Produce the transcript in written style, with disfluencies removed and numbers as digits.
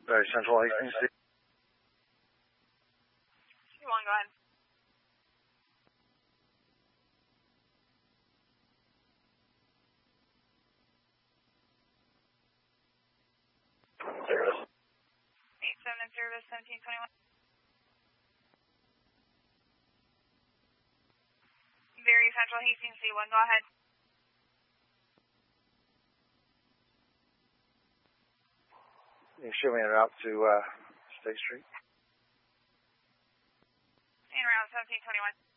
Very Central Hastings. C1, go ahead. Service. 87 in service, 1721. Very Central Hastings, C1, go ahead. You can show me en route to State Street. En route, 1721.